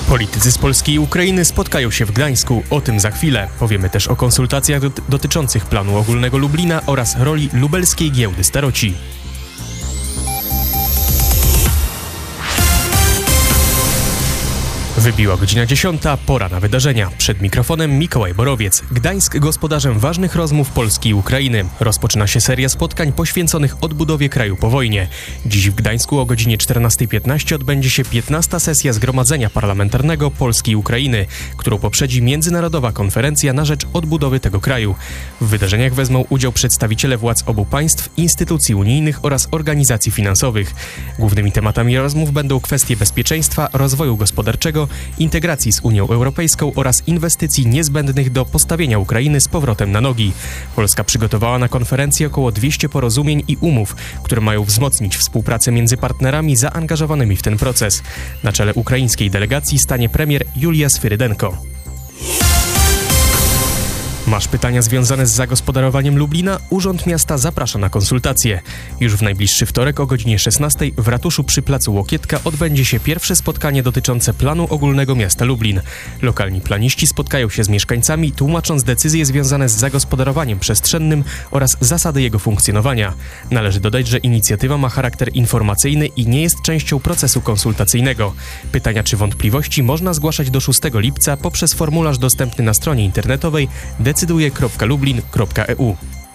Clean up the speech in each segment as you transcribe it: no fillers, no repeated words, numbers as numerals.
Politycy z Polski i Ukrainy spotkają się w Gdańsku. O tym za chwilę. Powiemy też o konsultacjach dotyczących planu ogólnego Lublina oraz roli lubelskiej giełdy staroci. Wybiła godzina 10, pora na wydarzenia. Przed mikrofonem Mikołaj Borowiec. Gdańsk gospodarzem ważnych rozmów Polski i Ukrainy. Rozpoczyna się seria spotkań poświęconych odbudowie kraju po wojnie. Dziś w Gdańsku o godzinie 14:15 odbędzie się 15. sesja Zgromadzenia Parlamentarnego Polski i Ukrainy, którą poprzedzi międzynarodowa konferencja na rzecz odbudowy tego kraju. W wydarzeniach wezmą udział przedstawiciele władz obu państw, instytucji unijnych oraz organizacji finansowych. Głównymi tematami rozmów będą kwestie bezpieczeństwa, rozwoju gospodarczego, integracji z Unią Europejską oraz inwestycji niezbędnych do postawienia Ukrainy z powrotem na nogi. Polska przygotowała na konferencję około 200 porozumień i umów, które mają wzmocnić współpracę między partnerami zaangażowanymi w ten proces. Na czele ukraińskiej delegacji stanie premier Julia Swyrydenko. Masz pytania związane z zagospodarowaniem Lublina? Urząd Miasta zaprasza na konsultacje. Już w najbliższy wtorek o godzinie 16 w ratuszu przy placu Łokietka odbędzie się pierwsze spotkanie dotyczące planu ogólnego miasta Lublin. Lokalni planiści spotkają się z mieszkańcami, tłumacząc decyzje związane z zagospodarowaniem przestrzennym oraz zasady jego funkcjonowania. Należy dodać, że inicjatywa ma charakter informacyjny i nie jest częścią procesu konsultacyjnego. Pytania czy wątpliwości można zgłaszać do 6 lipca poprzez formularz dostępny na stronie internetowej decyduje.lublin.eu.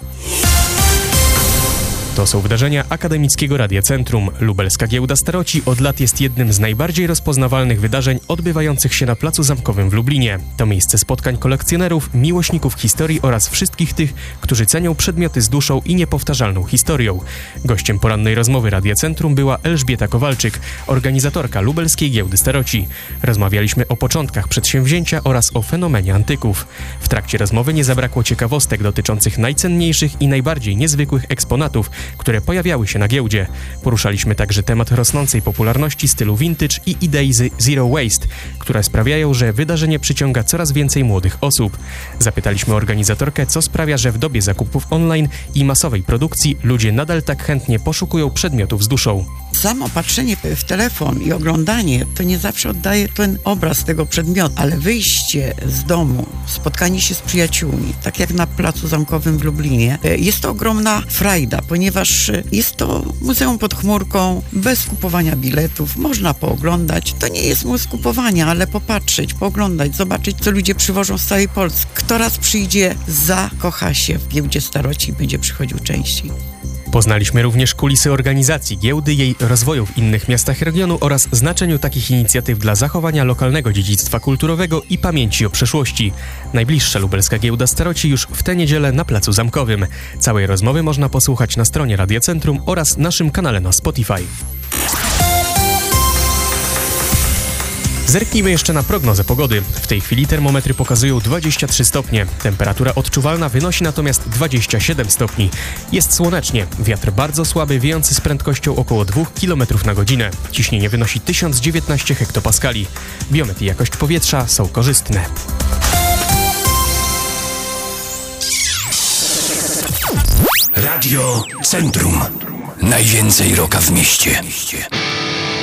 To są wydarzenia Akademickiego Radia Centrum. Lubelska Giełda Staroci od lat jest jednym z najbardziej rozpoznawalnych wydarzeń odbywających się na Placu Zamkowym w Lublinie. To miejsce spotkań kolekcjonerów, miłośników historii oraz wszystkich tych, którzy cenią przedmioty z duszą i niepowtarzalną historią. Gościem porannej rozmowy Radia Centrum była Elżbieta Kowalczyk, organizatorka Lubelskiej Giełdy Staroci. Rozmawialiśmy o początkach przedsięwzięcia oraz o fenomenie antyków. W trakcie rozmowy nie zabrakło ciekawostek dotyczących najcenniejszych i najbardziej niezwykłych eksponatów, które pojawiały się na giełdzie. Poruszaliśmy także temat rosnącej popularności stylu vintage i idei zero waste, które sprawiają, że wydarzenie przyciąga coraz więcej młodych osób. Zapytaliśmy organizatorkę, co sprawia, że w dobie zakupów online i masowej produkcji ludzie nadal tak chętnie poszukują przedmiotów z duszą. Samo patrzenie w telefon i oglądanie to nie zawsze oddaje ten obraz tego przedmiotu, ale wyjście z domu, spotkanie się z przyjaciółmi, tak jak na Placu Zamkowym w Lublinie, jest to ogromna frajda, ponieważ jest to muzeum pod chmurką, bez kupowania biletów, można pooglądać. To nie jest mus kupowania, ale popatrzeć, pooglądać, zobaczyć, co ludzie przywożą z całej Polski. Kto raz przyjdzie, zakocha się w Giełdzie Staroci i będzie przychodził częściej. Poznaliśmy również kulisy organizacji giełdy, jej rozwoju w innych miastach regionu oraz znaczeniu takich inicjatyw dla zachowania lokalnego dziedzictwa kulturowego i pamięci o przeszłości. Najbliższa Lubelska Giełda Staroci już w tę niedzielę na Placu Zamkowym. Całej rozmowy można posłuchać na stronie Radia Centrum oraz naszym kanale na Spotify. Zerknijmy jeszcze na prognozę pogody. W tej chwili termometry pokazują 23 stopnie. Temperatura odczuwalna wynosi natomiast 27 stopni. Jest słonecznie. Wiatr bardzo słaby, wiejący z prędkością około 2 km na godzinę. Ciśnienie wynosi 1019 hektopaskali. Biometr i jakość powietrza są korzystne. Radio Centrum. Najwięcej rocka w mieście.